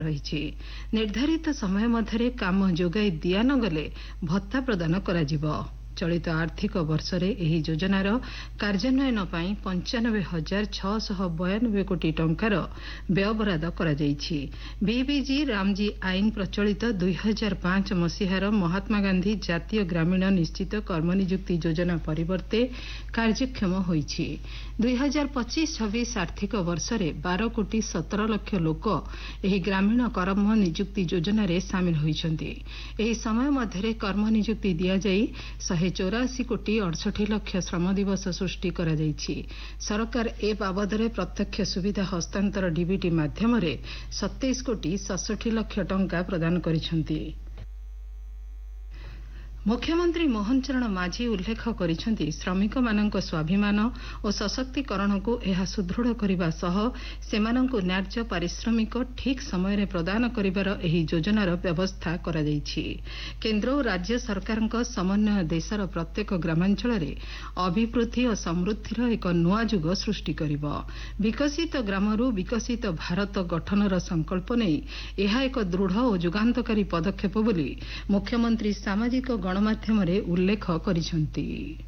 रही निर्धारित समय मध्य काम जोगाई दिया नगले भत्ता प्रदान करा चलित आर्थिक वर्षरे एही योजनार कार्यान्वयन पई 95,692 कोटी टंकार व्ययबराद करा जायछि। बीबीजी रामजी आईन प्रचलित 2005 मसीहार महात्मा गांधी जातीय ग्रामीण निश्चित कर्मनियुक्ति योजना परिवर्ते कार्यक्षम होईछि। 2025-26 आर्थिक वर्षरे 12 कोटी 17 लाख लोक एही ग्रामीण कर्म नियुक्ति योजना रे शामिल होईछन्ति। एही समय मध्यरे कर्म नियुक्ति दिया जाई 184 कोटी 68 लाख श्रम दिवस सृष्टि करा जायछि। सरकार ए बाबदरे प्रत्यक्ष सुविधा हस्तांतर डीबीटी माध्यमरे 27 कोटी 67 लाख टंका प्रदान करिसंति। मुख्यमंत्री मोहन चरण माझी उल्लेख करिसंति श्रमिक मानक स्वाभिमान और सशक्तिकरण को एहा सुदृढ़ करिबा सह सेमानंकु न्याय्य पारिश्रमिक ठीक समय रे प्रदान करिबार एही योजनार व्यवस्था करा जायछि। केंद्र और राज्य सरकारक समन्वय देशर प्रत्येक ग्रामांचल रे अभिवृद्धि और समृद्धिर एक नुआ जुग सृष्टि करिबो। विकसित ग्रामरू विकसित भारत गठनर संकल्प नै एहा एक दृढ़ और जुगांतकारी पदक्षेप बोली मुख्यमंत्री सामाजिक गणमाध्यम उल्लेख करिसंति।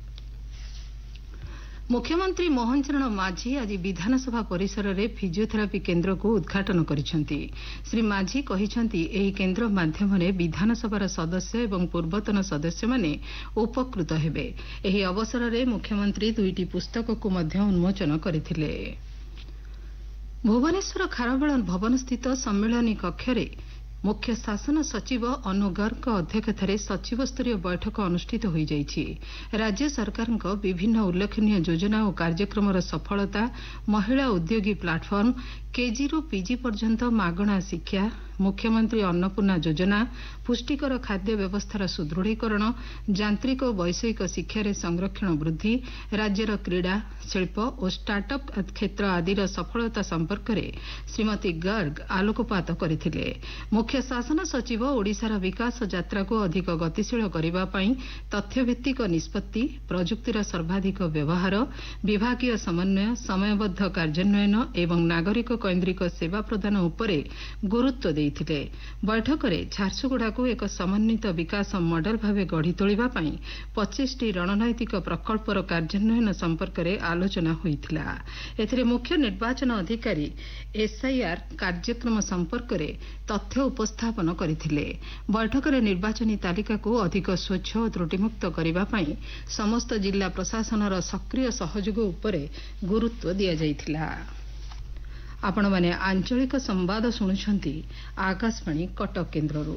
मुख्यमंत्री मोहन चरण माझी आज विधानसभा परिसर रे फिजियोथेरापी केन्द्र को उद्घाटन करिसंति। श्री माझी कहिसंति एही केन्द्र माध्यम रे विधानसभार सदस्य एवं पूर्वतन सदस्य माने उपकृत हेबे। एही अवसर रे मुख्यमंत्री 2टी पुस्तक को मध्य उन्मोचन करथिले। भुवनेश्वर खारबेल भवन स्थित सम्मेलनी कक्ष रे मुख्य शासन सचिव अनु गर्ग अध्यक्षतार सचिव स्तरीय बैठक अनुष्ठित हो जाइछि। राज्य सरकार विभिन्न उल्लेखनीय योजना और कार्यक्रम सफलता, महिला उद्योगी प्लाटफर्म, केजी रु पीजी पर्यंत मागणा शिक्षा, मुख्यमंत्री अन्नपूर्णा योजना, पुष्टिकर खाद्य व्यवस्थार सुदृढ़ीकरण, यांत्रिक और वैषयिक शिक्षार संरक्षण वृद्धि, राज्यर क्रीड़ा शिल्प और स्टार्टअप क्षेत्र आदिर सफलता संपर्क में श्रीमती गर्ग आलोकपात करथिले। मुख्य शासन सचिव ओडिशार विकास यात्रा को अधिक गतिशील करबा पई तथ्यभित्तिक निष्पत्ति, प्रजुक्तिर सर्वाधिक व्यवहार, विभागीय समन्वय, समयबद्ध कार्यान्वयन एवं नागरिक केन्द्रिक सेवा प्रदान उपरे गुरुत्व देइथिले। बैठक में झारसुगुड़ा को एक समन्वित विकास मॉडल भावे गढ़ी तोलिबा पई 25टी रणनैतिक प्रकल्पर कार्यान्वयन संपर्क में आलोचना होइथिला। एथिरे मुख्य निर्वाचन अधिकारी एसआईआर कार्यक्रम संपर्क में तथ्य उपस्थापन करथिले। बैठक में निर्वाचनी तालिका को अधिक स्वच्छ और त्रुटिमुक्त करबा पई समस्त जिला प्रशासनर सक्रिय सहयोग उपरे गुरुत्व दिया जाइथिला। आपण माने आंचलिक संवाद सुनुछंती आकाशवाणी कटक केन्द्ररू।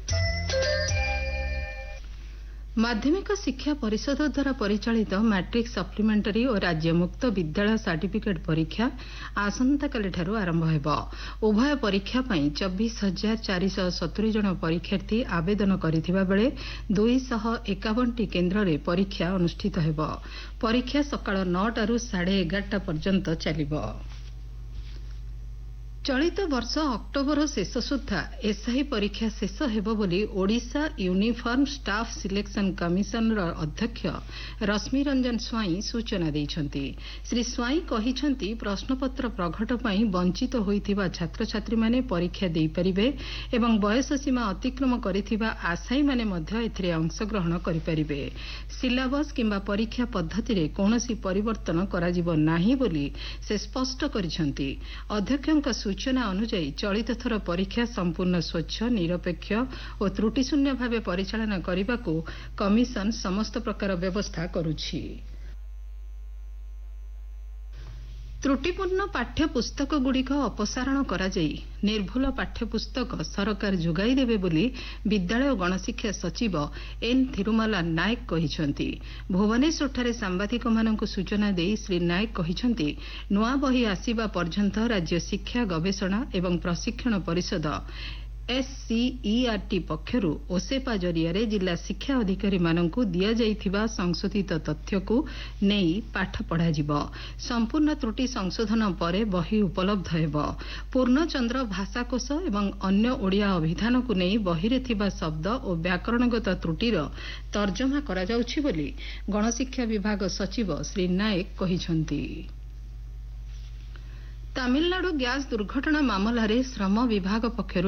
माध्यमिक शिक्षा परिषद द्वारा परिचालित मैट्रिक सप्लीमेंटरी और राज्य मुक्त विद्यालय सर्टिफिकेट परीक्षा आसंताकाली ठारू आरंभ हेबो। उभय परीक्षा पई 24,470 जन परीक्षार्थी आवेदन करिथिबा बेले 251टी केन्द्र रे परीक्षा अनुष्ठित हेबो। परीक्षा सकाळ 9 टारू 11:30 पर्यंत चलिबो। चलित वर्ष अक्टोबर शेष सुधा एसआई परीक्षा शेष हेबो बोली Odisha uniform staff selection commission अध्यक्ष रश्मि रंजन स्वाई सूचना दैछंती। श्री स्वाई कहिछंती प्रश्नपत्र प्रघट पई वंचित होइथिबा छात्र छात्री माने परीक्षा देई परिबे एवं वयस सीमा अतिक्रम करिथिबा आशायी माने मध्य एथिरे अंशग्रहण करि परिबे। सिलेबस किंबा परीक्षा पद्धति रे कोनोसी परिवर्तन कराजिबो नाही बोली से स्पष्ट करिछंती। अध्यक्षक सूचना अनुसार चलित थर परीक्षा संपूर्ण स्वच्छ, निरपेक्ष और त्रुटिशून्य भावे परिचालना करने को कमिशन समस्त प्रकार व्यवस्था करुछि। त्रुटिपूर्ण पाठ्यपुस्तक गुड़िक अपसारण करा जाई निर्भुल पाठ्यपुस्तक सरकार जोगाई देबे बोली विद्यालय और गणशिक्षा सचिव एन थिरुमाला नायक कहिसंती। भुवनेश्वरठारे सांबादिक मानकु सूचना देई श्री नायक कहिसंती नुआ बही आसीबा पर्यंत राज्य शिक्षा गवेषणा एवं प्रशिक्षण परिषद एससीईआरटी पक्षरु ओसेपा जरिया जिला शिक्षा अधिकारी मानकु दिया जाइथिबा संशोधित तथ्य को नेई पाठ पढ़ाजिबो। संपूर्ण त्रुटि संशोधन परे बही उपलब्ध हेबो। पूर्णचंद्र भाषाकोश एवं अन्य ओडिया अभिधान को नेई बहिरे थिबा शब्द और व्याकरणगत त्रुटिर तर्जमा करा जाउछि बोली गणशिक्षा विभाग सचिव श्री नायक कहिसंती। तमिलनाडु गैस दुर्घटना मामलें श्रम विभाग पक्षर